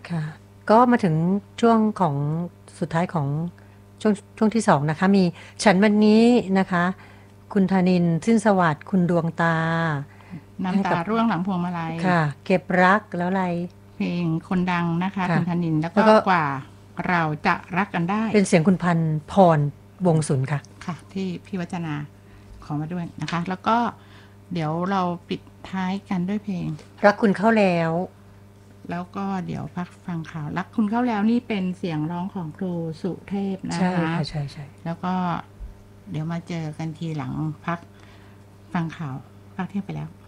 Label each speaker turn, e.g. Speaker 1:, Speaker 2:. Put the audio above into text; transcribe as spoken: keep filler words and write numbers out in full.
Speaker 1: ค่ะก็มาถึงช่วงของสุดท้ายของช่วงช่วงที่สองนะคะมีฉันวันนี้นะคะคุณธนินทร์สิ้นสวัสดิ์คุณดวงตาให้
Speaker 2: น้ำตา
Speaker 1: กับ
Speaker 2: ร่วงหลังพวงมาลัย
Speaker 1: ค่ะเก็บรักแล้วอะไร
Speaker 2: เพลงคนดังนะคะ
Speaker 1: ค่ะ
Speaker 2: คุณธนินทร์แล้ว
Speaker 1: แล้วก็
Speaker 2: ก็กว่าเราจะรักกันได้
Speaker 1: เป็นเสียงคุณพันธ์พรวงศุลค่ะ
Speaker 2: ค่ะที่พี่วัจนาขอมาด้วยนะคะแล้วก็เดี๋ยวเราปิดท้ายกันด้วยเพลง
Speaker 1: รักคุณเข้าแล้ว
Speaker 2: แล้วก็เดี๋ยวพักฟังข่าวรักคุณเข้าแล้วนี่เป็นเสียงร้องของครูสุเทพนะ
Speaker 1: ใช่
Speaker 2: คะ
Speaker 1: ค่ะใช่ใช่
Speaker 2: แล้วก็เดี๋ยวมาเจอกันทีหลังพักฟังข่าวพักเที่ยงไปแล้ว